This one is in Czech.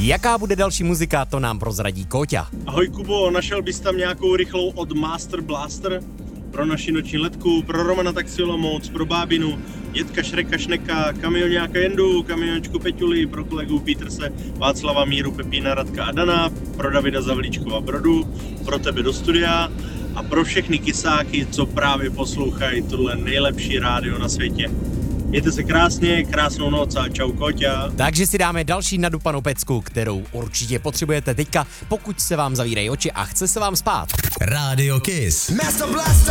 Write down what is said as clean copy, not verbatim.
Jaká bude další muzika, to nám prozradí Kóťa. Ahoj Kubo, našel bys tam nějakou rychlou od Master Blaster? Pro naši noční letku, pro Romana Taxilomoc, pro Bábinu, dětka Šreka Šneka, kamioňáka Jendu, kamiončku Peťuli, pro kolegu Peterse, Václava Míru, Pepína, Radka a Dana, pro Davida Zavlíčkova Brodu, pro tebe do studia a pro všechny kysáky, co právě poslouchají tohle nejlepší rádio na světě. Mějte se krásně, krásnou noc a čau Kóťa. Takže si dáme další nadupanou pecku, kterou určitě potřebujete teďka, pokud se vám zavírají oči a chce se vám spát. Radio Kiss.